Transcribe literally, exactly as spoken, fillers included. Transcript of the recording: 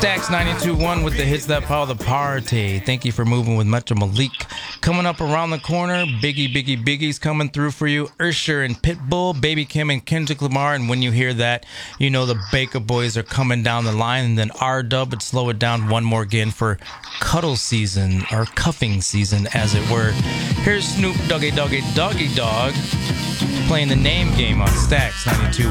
Stacks ninety-two point one with the hits that power the party. Thank you for moving with Metro Malik. Coming up around the corner, Biggie, Biggie, Biggie's coming through for you. Usher and Pitbull, Baby Kim and Kendrick Lamar. And when you hear that, you know the Baker Boys are coming down the line. And then R-Dub would slow it down one more again for cuddle season, or cuffing season, as it were. Here's Snoop Doggy Doggy Doggy Dog playing the name game on Stacks ninety-two point one.